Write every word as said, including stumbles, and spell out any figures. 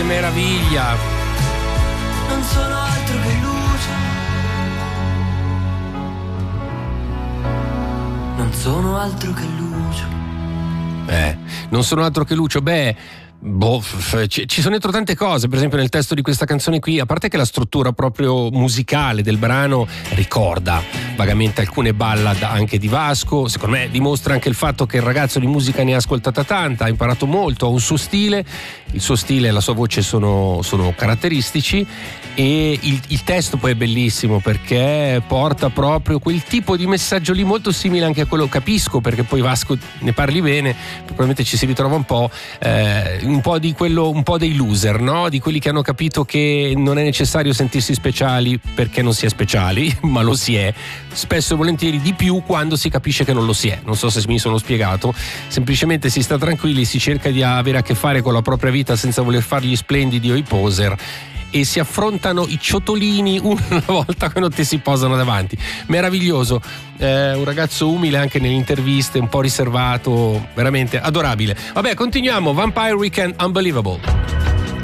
meraviglia. Non sono altro che luce, non sono altro che luce. Eh, non sono altro che Lucio. Beh, boh, f- ci ci sono dentro tante cose. Per esempio nel testo di questa canzone qui, a parte che la struttura proprio musicale del brano ricorda vagamente alcune ballad anche di Vasco, secondo me dimostra anche il fatto che il ragazzo di musica ne ha ascoltata tanta, ha imparato molto, ha un suo stile, il suo stile e la sua voce sono, sono caratteristici, e il, il testo poi è bellissimo perché porta proprio quel tipo di messaggio lì molto simile anche a quello, capisco perché poi Vasco ne parli bene, probabilmente ci si ritrova un po', eh, un po' di quello, un po' dei loser, no? Di quelli che hanno capito che non è necessario sentirsi speciali perché non si è speciali, ma lo si è, spesso e volentieri di più quando si capisce che non lo si è. Non so se mi sono spiegato, semplicemente si sta tranquilli, si cerca di avere a che fare con la propria vita senza voler fare gli splendidi o i poser, e si affrontano i ciotolini una volta che non ti si posano davanti. Meraviglioso, eh, un ragazzo umile anche nelle interviste, un po' riservato, veramente adorabile. Vabbè, continuiamo. Vampire Weekend, Unbelievable.